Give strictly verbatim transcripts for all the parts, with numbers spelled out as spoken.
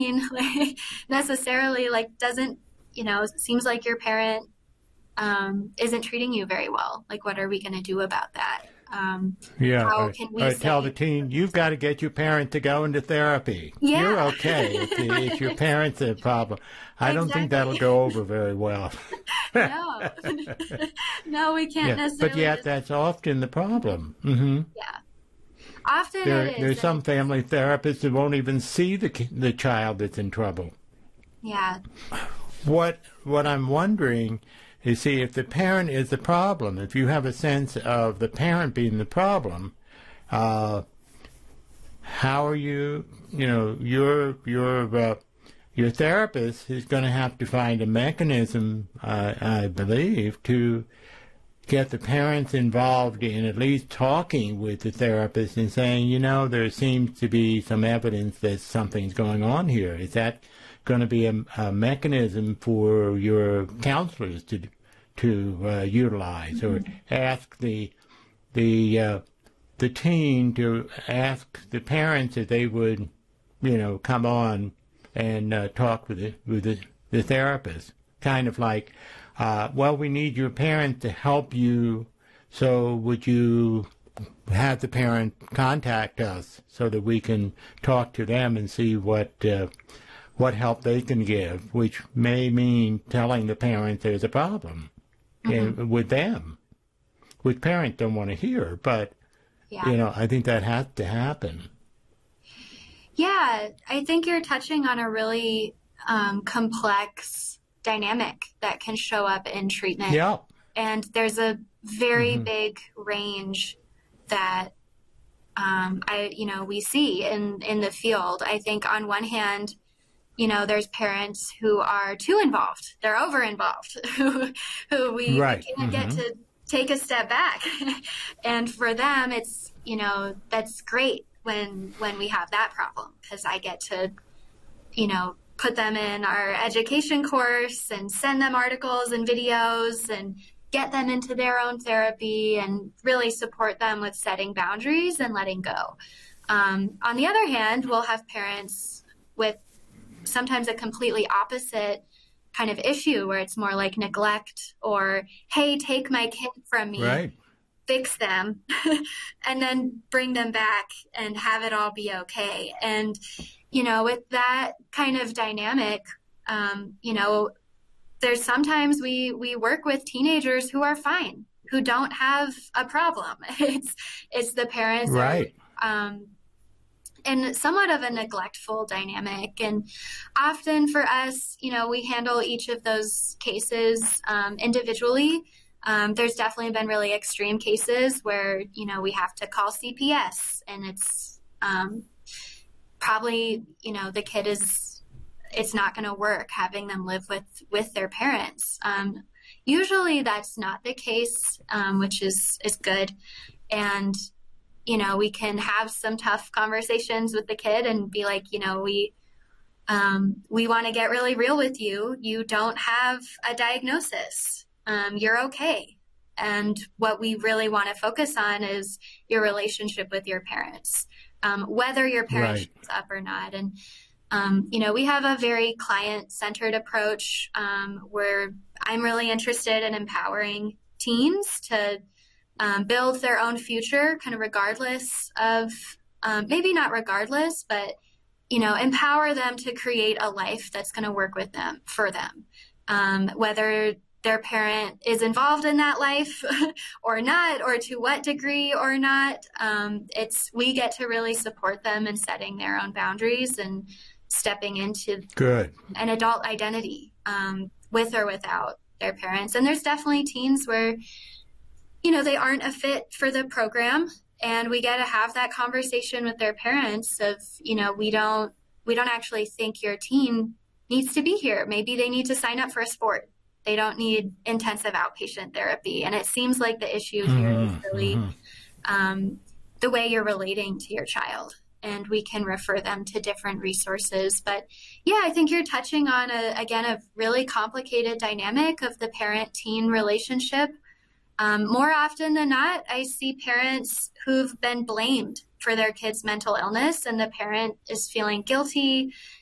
like, necessarily, like, doesn't, you know, seems like your parent um, isn't treating you very well. Like, what are we going to do about that? Um, Yeah, how or, can we or tell the say, teen, you've got to get your parent to go into therapy. You're yeah, okay if, the, if your parent's the problem. I don't think that'll exactly. go over very well. No, no, we can't Yeah, but necessarily yet just, that's often the problem. hmm yeah. Often it There, is, there's and some it's, family therapists who won't even see the ki- the child that's in trouble. yeah. What what I'm wondering is, see, if the parent is the problem, if you have a sense of the parent being the problem, uh, how are you? You know, your your uh, your therapist is going to have to find a mechanism, uh, I believe, to get the parents involved in at least talking with the therapist and saying, you know, there seems to be some evidence that something's going on here. Is that going to be a, a mechanism for your counselors to to uh, utilize, Mm-hmm. or ask the the uh, the teen to ask the parents if they would, you know, come on and uh, talk with the with the, the therapist, kind of like, uh, well, we need your parent to help you, so would you have the parent contact us so that we can talk to them and see what uh, what help they can give, which may mean telling the parent there's a problem Mm-hmm. uh, with them, which parents don't want to hear, but Yeah. you know, I think that has to happen. Yeah, I think you're touching on a really um, complex dynamic that can show up in treatment. Yeah. And there's a very hmm big range that um, I, you know, we see in, in the field. I think on one hand, you know, there's parents who are too involved. They're over involved, who, who we, we Right. can't get hmm to take a step back. And for them, it's, you know, that's great when, when we have that problem, because I get to, you know, put them in our education course and send them articles and videos and get them into their own therapy and really support them with setting boundaries and letting go. Um, on the other hand, we'll have parents with sometimes a completely opposite kind of issue where it's more like neglect or, hey, take my kid from me, Right. fix them, and then bring them back and have it all be okay. And, you know, with that kind of dynamic, um, you know, there's sometimes we, we work with teenagers who are fine, who don't have a problem. It's, it's the parents Right. are, um, and somewhat of a neglectful dynamic. And often for us, you know, we handle each of those cases um, individually. Um, there's definitely been really extreme cases where, you know, we have to call C P S, and it's um, probably, you know, the kid is, it's not going to work having them live with, with their parents. Um, usually that's not the case, um, which is, is good. And, you know, we can have some tough conversations with the kid and be like, you know, we, um, we want to get really real with you. You don't have a diagnosis. Um, you're okay. And what we really want to focus on is your relationship with your parents, um, whether your parent Right. shows up or not. And, um, you know, we have a very client-centered approach um, where I'm really interested in empowering teens to um, build their own future, kind of regardless of, um, maybe not regardless, but, you know, empower them to create a life that's going to work with them, for them, um, whether their parent is involved in that life or not, or to what degree or not. Um, it's, we get to really support them in setting their own boundaries and stepping into Good. an adult identity, um, with or without their parents. And there's definitely teens where, you know, they aren't a fit for the program, and we get to have that conversation with their parents of, you know, we don't, we don't actually think your teen needs to be here. Maybe they need to sign up for a sport. They don't need intensive outpatient therapy. And it seems like the issue here is hmm really hmm um, the way you're relating to your child. And we can refer them to different resources. But yeah, I think you're touching on, a, again, a really complicated dynamic of the parent-teen relationship. Um, more often than not, I see parents who've been blamed for their kid's mental illness, and the parent is feeling guilty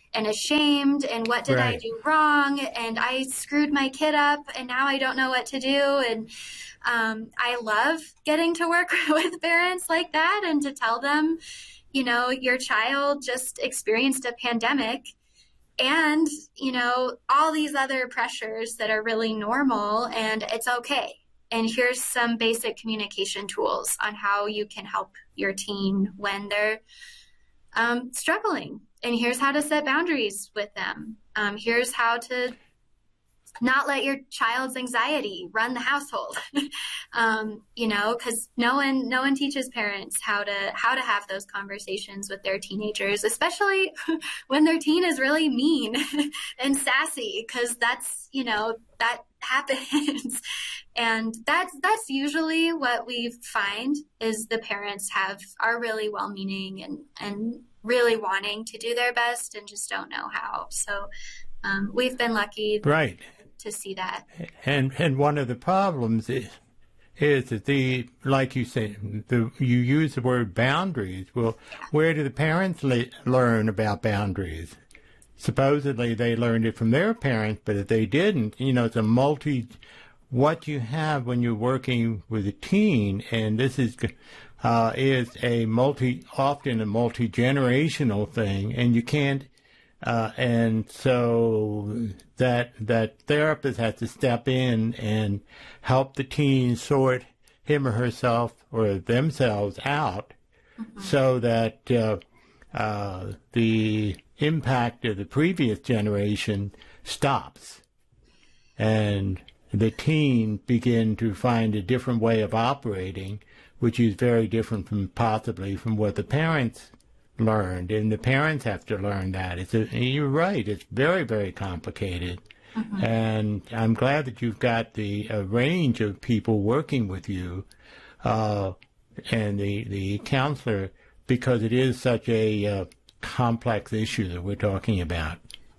and ashamed, and what did I Right. do wrong, and I screwed my kid up, and now I don't know what to do. And um, I love getting to work with parents like that and to tell them, you know, your child just experienced a pandemic, and, you know, all these other pressures that are really normal, and it's okay. And here's some basic communication tools on how you can help your teen when they're um, struggling. And here's how to set boundaries with them. Um, here's how to not let your child's anxiety run the household. um, you know, because no one no one teaches parents how to how to have those conversations with their teenagers, especially when their teen is really mean and sassy, because that's, you know, that happens. And that's that's usually what we find is the parents have are really well-meaning and and really wanting to do their best and just don't know how. So um, we've been lucky. Right. To see that. And and one of the problems is, is that the, like you say, the you use the word boundaries. Well, where do the parents le- learn about boundaries? Supposedly they learned it from their parents, but if they didn't, you know, it's a multi, what you have when you're working with a teen, and this is, uh, is a multi, often a multi-generational thing, and you can't, Uh, and so that that therapist has to step in and help the teen sort him or herself or themselves out, mm-hmm. so that uh, uh, the impact of the previous generation stops, and the teen begin to find a different way of operating, which is very different from possibly from what the parents learned, and the parents have to learn that. It's a, you're right. It's very, very complicated, mm-hmm. and I'm glad that you've got the uh, range of people working with you, uh, and the the counselor, because it is such a uh, complex issue that we're talking about.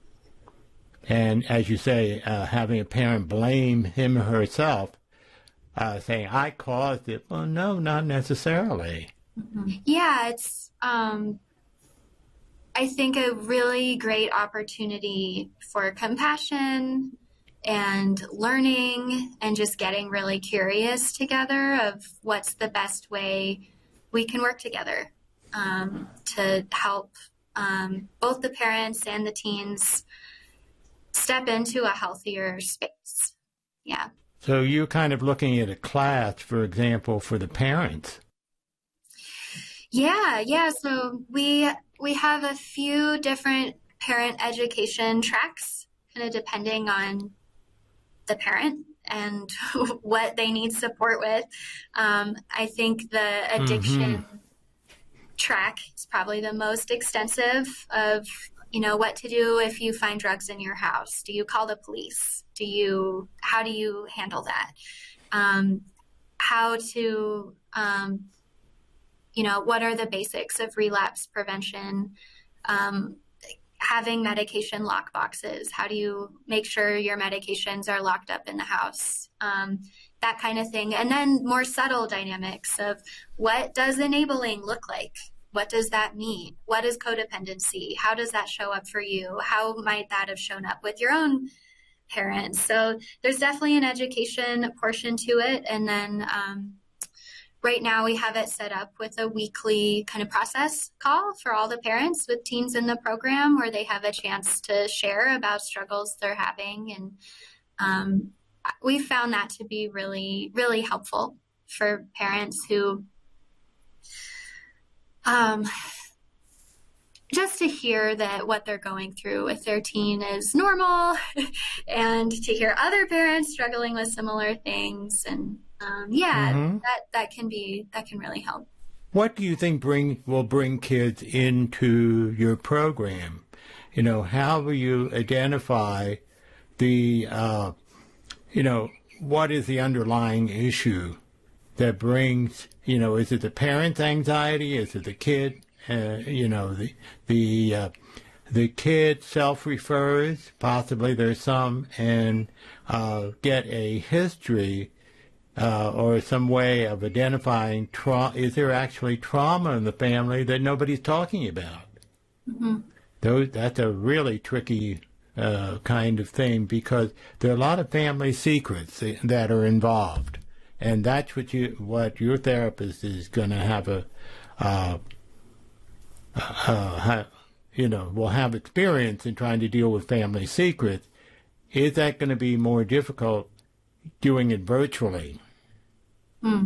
And as you say, uh, having a parent blame him or herself, uh, saying I caused it. Well, no, not necessarily. Mm-hmm. Yeah, it's. Um... I think a really great opportunity for compassion and learning and just getting really curious together of what's the best way we can work together um, to help um, both the parents and the teens step into a healthier space. Yeah. So you're kind of looking at a class, for example, for the parents. Yeah, yeah. So we we have a few different parent education tracks, kind of depending on the parent and what they need support with. Um, I think the addiction mm-hmm. track is probably the most extensive of, you know, what to do if you find drugs in your house. Do you call the police? Do you, how do you handle that? Um, how to, um, you know, what are the basics of relapse prevention? Um, having medication lock boxes. How do you make sure your medications are locked up in the house? Um, that kind of thing. And then more subtle dynamics of what does enabling look like? What does that mean? What is codependency? How does that show up for you? How might that have shown up with your own parents? So there's definitely an education portion to it. And then, um, right now, we have it set up with a weekly kind of process call for all the parents with teens in the program where they have a chance to share about struggles they're having. And um, we found that to be really, really helpful for parents who um, just to hear that what they're going through with their teen is normal and to hear other parents struggling with similar things. And Um, yeah, mm-hmm. that, that can be, that can really help. What do you think bring will bring kids into your program? You know, how will you identify the, uh, you know, what is the underlying issue that brings, you know, is it the parent's anxiety? Is it the kid? Uh, you know, the, the, uh, the kid self-refers, possibly there's some, and uh, get a history Uh, or some way of identifying trauma. Is there actually trauma in the family that nobody's talking about? Mm-hmm. those that's a really tricky uh, kind of thing because there are a lot of family secrets that are involved, and that's what you what your therapist is going to have a uh, uh, you know will have experience in trying to deal with family secrets. Is that going to be more difficult doing it virtually? Hmm.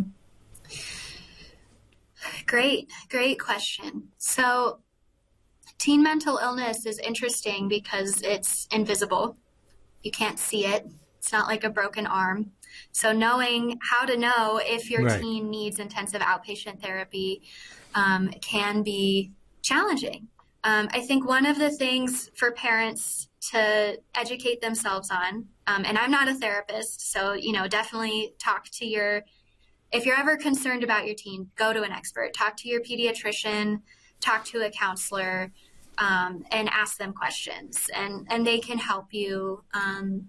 Great, great question. So, teen mental illness is interesting because it's invisible. You can't see it. It's not like a broken arm. So knowing how to know if your Right. teen needs intensive outpatient therapy um, can be challenging. Um, I think one of the things for parents to educate themselves on, um, and I'm not a therapist, so, you know, definitely talk to your, if you're ever concerned about your teen, go to an expert. Talk to your pediatrician, talk to a counselor, um, and ask them questions. And, and they can help you um,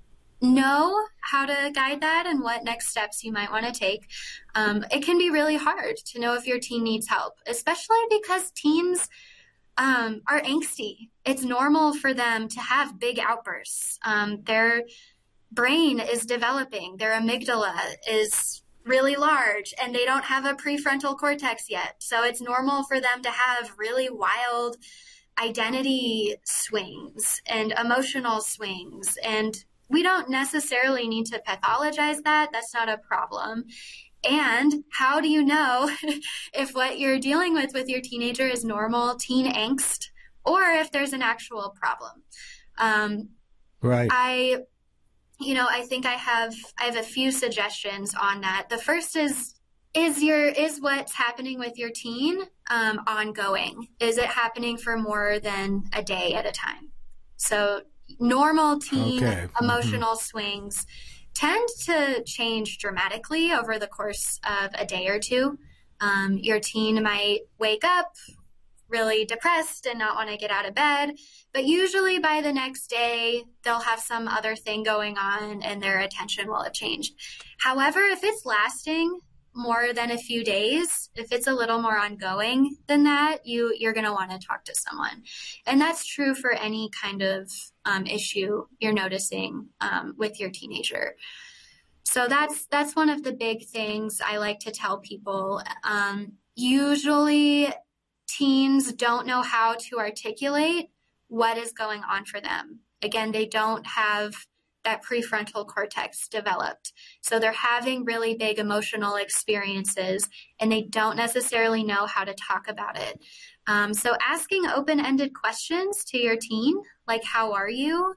know how to guide that and what next steps you might want to take. Um, it can be really hard to know if your teen needs help, especially because teens um, are angsty. It's normal for them to have big outbursts. Um, their brain is developing. Their amygdala is really large and they don't have a prefrontal cortex yet. So it's normal for them to have really wild identity swings and emotional swings. And we don't necessarily need to pathologize that. That's not a problem. And how do you know if what you're dealing with with your teenager is normal teen angst or if there's an actual problem? Um, Right. I You know, I think I have I have a few suggestions on that. The first is is your is what's happening with your teen um, ongoing? Is it happening for more than a day at a time? So normal teen Okay. emotional swings tend to change dramatically over the course of a day or two. Um, your teen might wake up really depressed and not want to get out of bed. But usually by the next day, they'll have some other thing going on and their attention will have changed. However, if it's lasting more than a few days, if it's a little more ongoing than that, you, you're going to want to talk to someone. And that's true for any kind of um, issue you're noticing um, with your teenager. So that's that's one of the big things I like to tell people. Um, usually teens don't know how to articulate what is going on for them. Again, they don't have that prefrontal cortex developed. So they're having really big emotional experiences and they don't necessarily know how to talk about it. Um, so asking open-ended questions to your teen, like, how are you,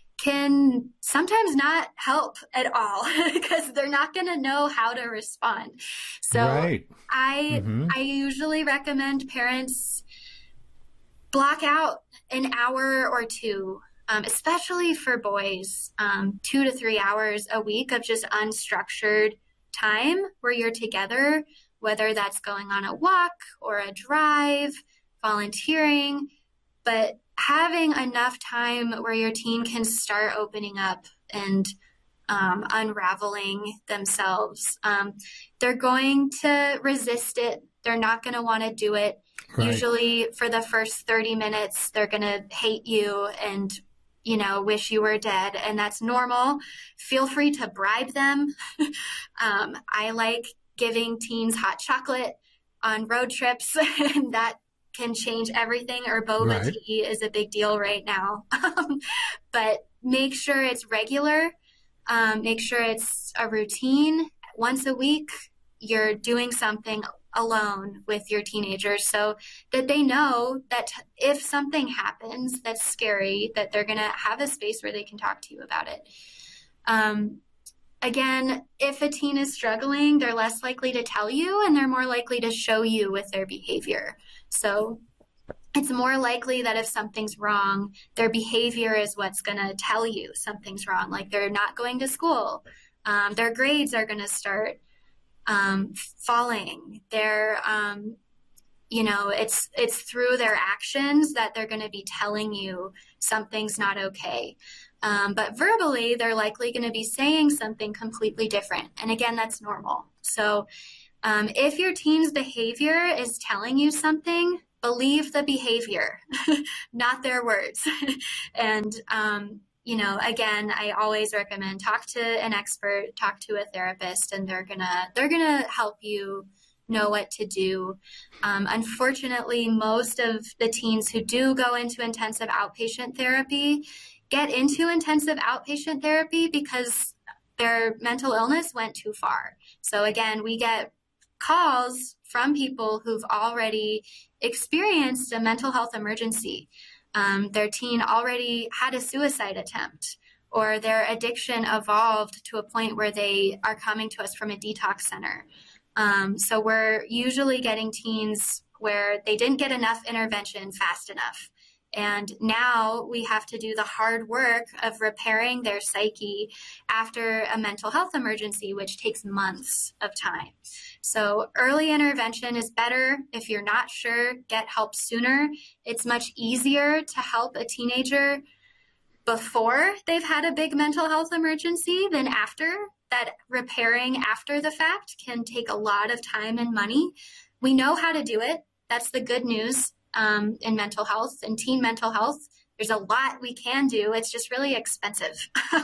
can sometimes not help at all because they're not going to know how to respond. So Right. I Mhm. I usually recommend parents block out an hour or two, um, especially for boys, um, two to three hours a week of just unstructured time where you're together, whether that's going on a walk or a drive, volunteering, but having enough time where your teen can start opening up and um, unraveling themselves. Um, they're going to resist it. They're not going to want to do it. Right. Usually for the first thirty minutes, they're going to hate you and, you know, wish you were dead. And that's normal. Feel free to bribe them. um, I like giving teens hot chocolate on road trips, and that can change everything. Or boba Right. tea is a big deal right now. Um, but make sure it's regular. Um, make sure it's a routine. Once a week, you're doing something alone with your teenagers so that they know that if something happens that's scary, that they're going to have a space where they can talk to you about it. Um, again, if a teen is struggling, they're less likely to tell you and they're more likely to show you with their behavior. So it's more likely that if something's wrong, their behavior is what's going to tell you something's wrong. Like they're not going to school. Um, their grades are going to start um, falling. They're, um, you know, it's it's through their actions that they're going to be telling you something's not okay. Um, but verbally, they're likely going to be saying something completely different. And again, that's normal. So um, if your teen's behavior is telling you something, believe the behavior, not their words. And, um, you know, again, I always recommend talk to an expert, talk to a therapist, and they're gonna, they're gonna help you know what to do. Um, unfortunately, most of the teens who do go into intensive outpatient therapy get into intensive outpatient therapy because their mental illness went too far. So again, we get calls from people who've already experienced a mental health emergency. Um, their teen already had a suicide attempt, or their addiction evolved to a point where they are coming to us from a detox center. Um, so we're usually getting teens where they didn't get enough intervention fast enough. And now we have to do the hard work of repairing their psyche after a mental health emergency, which takes months of time. So early intervention is better. If you're not sure, get help sooner. It's much easier to help a teenager before they've had a big mental health emergency than after. That repairing after the fact can take a lot of time and money. We know how to do it. That's the good news. Um, in mental health and teen mental health, there's a lot we can do. It's just really expensive.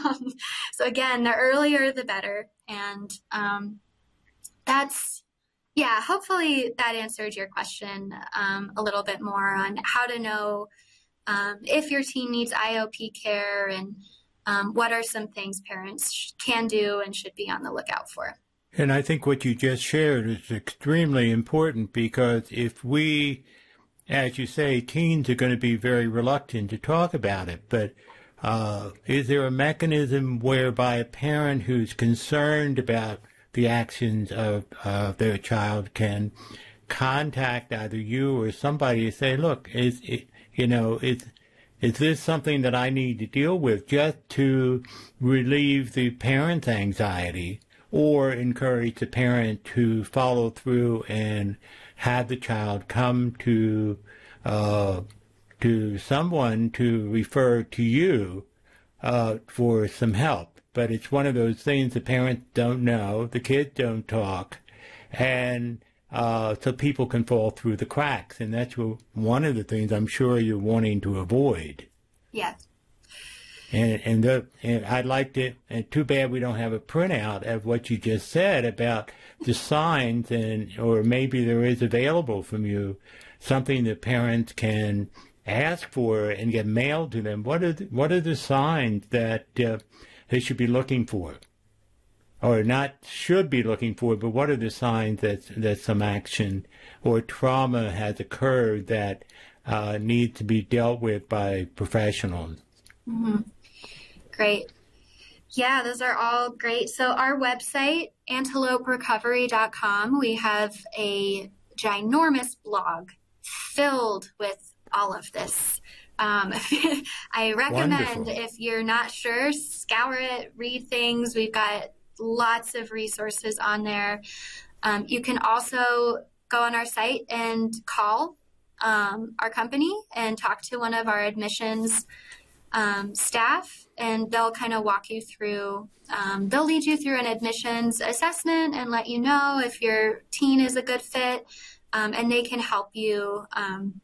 So again, the earlier the better. And um, that's, yeah, hopefully that answered your question um, a little bit more on how to know um, if your teen needs I O P care, and um, what are some things parents can do and should be on the lookout for. And I think what you just shared is extremely important, because if we, as you say, teens are going to be very reluctant to talk about it, but uh, is there a mechanism whereby a parent who's concerned about the actions of uh, their child can contact either you or somebody to say, look, is it, you know, is, is this something that I need to deal with, just to relieve the parent's anxiety, or encourage the parent to follow through and have the child come to uh, to someone to refer to you uh, for some help. But it's one of those things the parents don't know, the kids don't talk, and uh, so people can fall through the cracks. And that's what, one of the things I'm sure you're wanting to avoid. Yes. And and, the, and I'd like to, and too bad we don't have a printout of what you just said about the signs, and or maybe there is available from you something that parents can ask for and get mailed to them. What are the, what are the signs that uh, they should be looking for, or not should be looking for, but what are the signs that that some action or trauma has occurred that uh, needs to be dealt with by professionals? Mm-hmm. Great. Yeah, those are all great. So our website, antelope recovery dot com, we have a ginormous blog filled with all of this. Um, I recommend, Wonderful. If you're not sure, scour it, read things. We've got lots of resources on there. Um, you can also go on our site and call um, our company and talk to one of our admissions Um, staff, and they'll kind of walk you through, um, they'll lead you through an admissions assessment and let you know if your teen is a good fit, um, and they can help you um,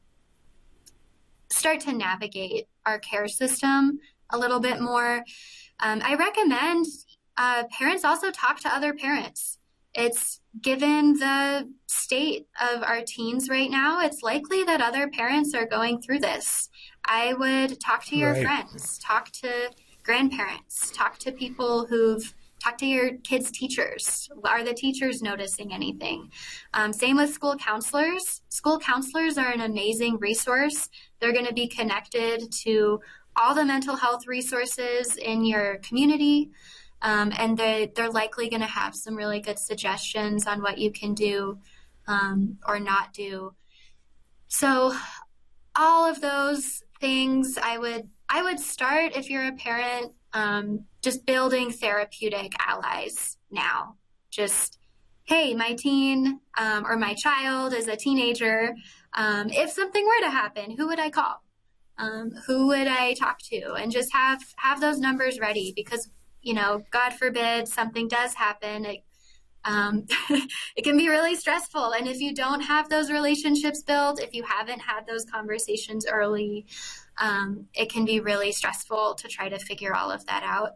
start to navigate our care system a little bit more. Um, I recommend uh, parents also talk to other parents. It's given the state of our teens right now, it's likely that other parents are going through this. I would talk to your Right. friends, talk to grandparents, talk to people who've talked to your kids' teachers. Are the teachers noticing anything? Um, same with school counselors. School counselors are an amazing resource. They're going to be connected to all the mental health resources in your community. Um, and they, they're likely going to have some really good suggestions on what you can do um, or not do. So all of those things, I would I would start, if you're a parent, um, just building therapeutic allies now. Just, hey, my teen um, or my child is a teenager. Um, if something were to happen, who would I call? Um, who would I talk to? And just have have those numbers ready, because, you know, God forbid something does happen. It, um, it can be really stressful. And if you don't have those relationships built, if you haven't had those conversations early, um, it can be really stressful to try to figure all of that out.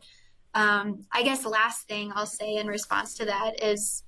Um, I guess the last thing I'll say in response to that is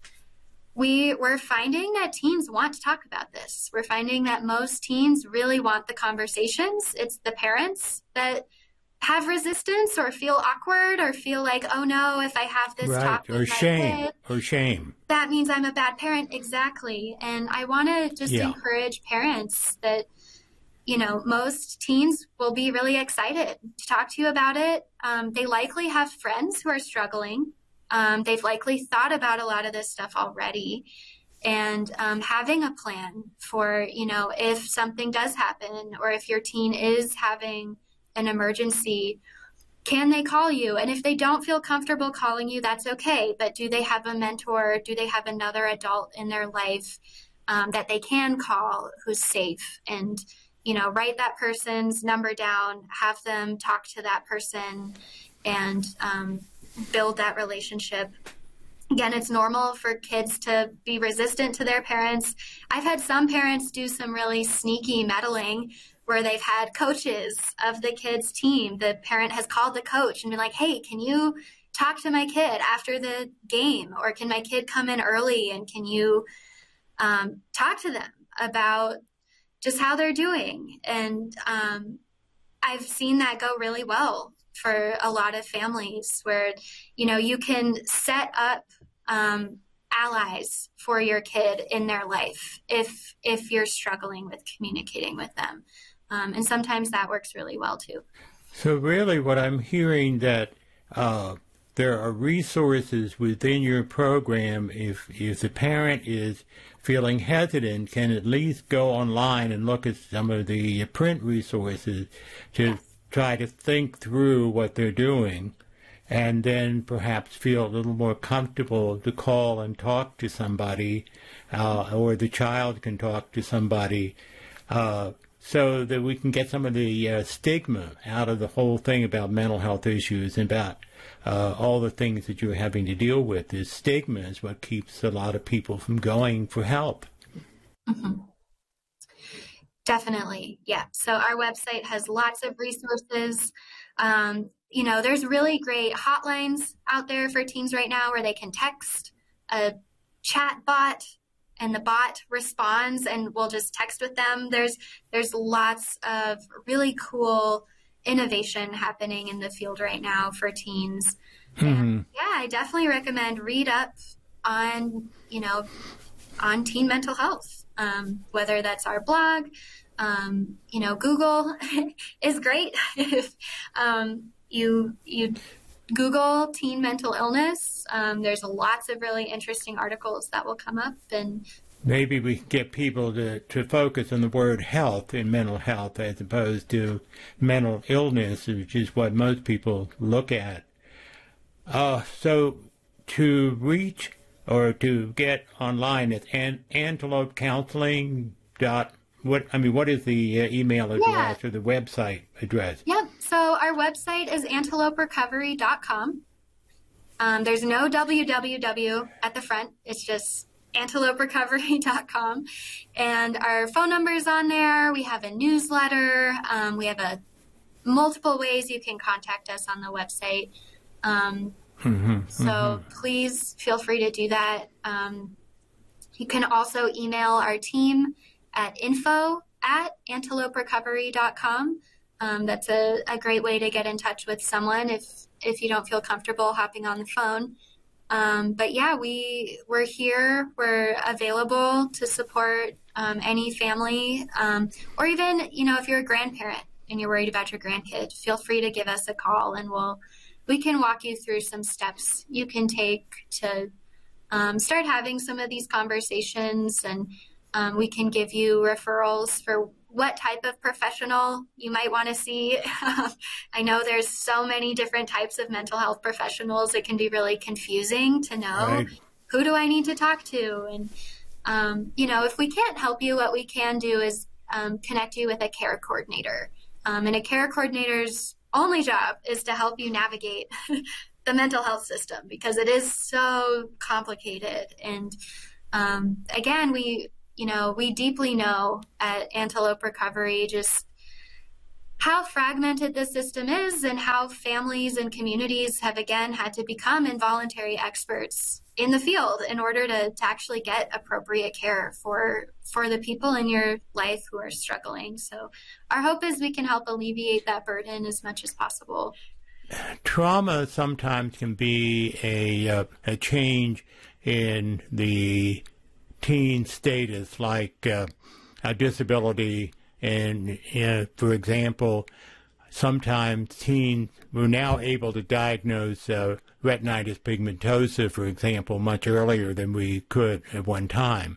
we, we're finding that teens want to talk about this. We're finding that most teens really want the conversations. It's the parents that have resistance or feel awkward or feel like, oh no, if I have this right. talk with or my shame kid, or shame, that means I'm a bad parent. Exactly. And I want to just yeah. encourage parents that, you know, most teens will be really excited to talk to you about it. Um, they likely have friends who are struggling. Um, they've likely thought about a lot of this stuff already. And um, having a plan for, you know, if something does happen or if your teen is having an emergency, can they call you? And if they don't feel comfortable calling you, that's okay. But do they have a mentor? Do they have another adult in their life um, that they can call who's safe? And, you know, write that person's number down, have them talk to that person, and um, build that relationship. Again, it's normal for kids to be resistant to their parents. I've had some parents do some really sneaky meddling where they've had coaches of the kid's team. The parent has called the coach and been like, hey, can you talk to my kid after the game? Or can my kid come in early and can you um, talk to them about just how they're doing? And um, I've seen that go really well for a lot of families where, you know, you can set up um, allies for your kid in their life if if you're struggling with communicating with them. Um, and sometimes that works really well too. So really what I'm hearing that uh, there are resources within your program if, if the parent is feeling hesitant, can at least go online and look at some of the print resources to yes. try to think through what they're doing, and then perhaps feel a little more comfortable to call and talk to somebody, uh, or the child can talk to somebody, uh, so that we can get some of the uh, stigma out of the whole thing about mental health issues and about uh, all the things that you're having to deal with. This stigma is what keeps a lot of people from going for help. Mm-hmm. Definitely, yeah. So our website has lots of resources. Um, you know, there's really great hotlines out there for teens right now where they can text a chat bot and the bot responds and we'll just text with them. There's there's lots of really cool innovation happening in the field right now for teens. Mm-hmm. And yeah, I definitely recommend read up on, you know, on teen mental health, um, whether that's our blog, um, you know, Google is great. If um, you you Google teen mental illness, um, there's lots of really interesting articles that will come up. And maybe we can get people to, to focus on the word health in mental health as opposed to mental illness, which is what most people look at. Uh, so to reach or to get online, it's an, antelope counseling dot what I mean, what is the uh, email address yeah. or the website address? Yep. So our website is antelope recovery dot com. Um, there's no W W W at the front. It's just antelope recovery dot com. And our phone number is on there. We have a newsletter. Um, we have a multiple ways you can contact us on the website. Um, mm-hmm, so mm-hmm. please feel free to do that. Um, you can also email our team at info at antelope recovery dot com. Um, that's a, a great way to get in touch with someone if if you don't feel comfortable hopping on the phone. Um, but yeah, we, we're here. We're available to support um, any family, um, or even, you know, if you're a grandparent and you're worried about your grandkid, feel free to give us a call and we'll we can walk you through some steps you can take to um, start having some of these conversations, and um, we can give you referrals for what type of professional you might want to see. I know there's so many different types of mental health professionals. It can be really confusing to know right. who do I need to talk to? And, um, you know, if we can't help you, what we can do is um, connect you with a care coordinator. Um, and a care coordinator's only job is to help you navigate the mental health system, because it is so complicated. And um, again, we, you know, we deeply know at Antelope Recovery just how fragmented the system is, and how families and communities have, again, had to become involuntary experts in the field in order to, to actually get appropriate care for for the people in your life who are struggling. So our hope is we can help alleviate that burden as much as possible. Trauma sometimes can be a, uh, a change in the teen status, like uh, a disability. And, uh, for example, sometimes teens, we're now able to diagnose uh, retinitis pigmentosa, for example, much earlier than we could at one time.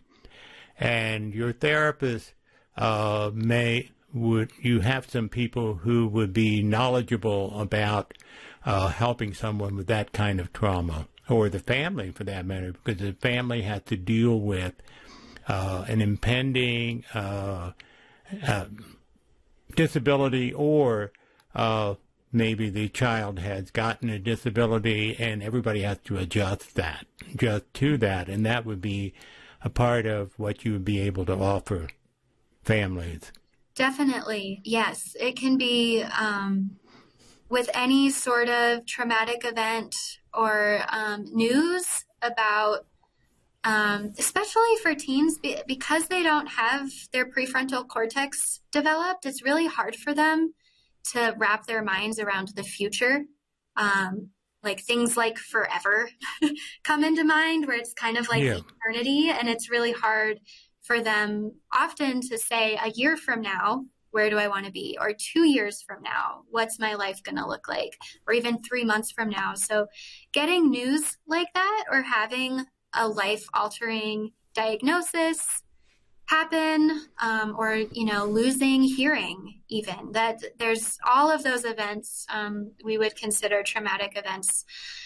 And your therapist uh, may, would, you have some people who would be knowledgeable about uh, helping someone with that kind of trauma, or the family for that matter, because the family has to deal with uh, an impending uh, Uh, disability, or uh, maybe the child has gotten a disability and everybody has to adjust that, just to that, and that would be a part of what you would be able to offer families. Definitely, yes. It can be um, with any sort of traumatic event or um, news about Um, especially for teens, because they don't have their prefrontal cortex developed, it's really hard for them to wrap their minds around the future. Um, like things like forever come into mind, where it's kind of like Yeah. eternity, and it's really hard for them often to say, a year from now, where do I want to be? Or two years from now, what's my life going to look like? Or even three months from now. So getting news like that, or having a life-altering diagnosis happen, um, or, you know, losing hearing even, that there's all of those events um, we would consider traumatic events.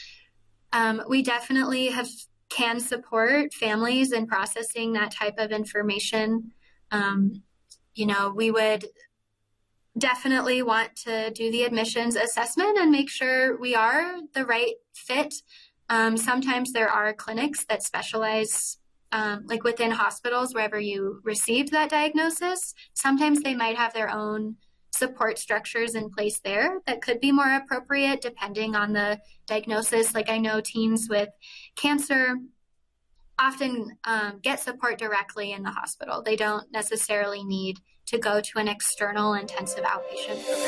Um, we definitely have can support families in processing that type of information. Um, you know, we would definitely want to do the admissions assessment and make sure we are the right fit. Um, sometimes there are clinics that specialize, um, like within hospitals, wherever you received that diagnosis. Sometimes they might have their own support structures in place there that could be more appropriate depending on the diagnosis. Like I know teens with cancer often um, get support directly in the hospital. They don't necessarily need to go to an external intensive outpatient program.